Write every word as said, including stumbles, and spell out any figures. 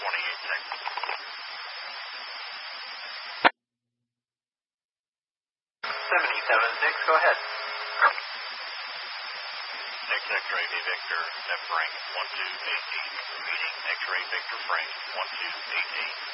twenty-eight seconds. seventy-seven six, go ahead. six X-ray V Victor, F Frank one two eighteen. Repeating X-ray Victor Frank one two eighteen.